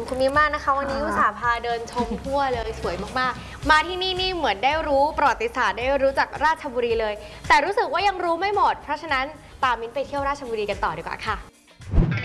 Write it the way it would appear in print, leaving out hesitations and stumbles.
คุณมิ้มมากนะคะวันนี้อุตส่าห์พาเดินชมทั่วเลยสวยมากๆมาที่นี่เหมือนได้รู้ประวัติศาสตร์ได้รู้จักราชบุรีเลยแต่รู้สึกว่ายังรู้ไม่หมดเพราะฉะนั้นตามมิ้นไปเที่ยวราชบุรีกันต่อดีกว่าค่ะ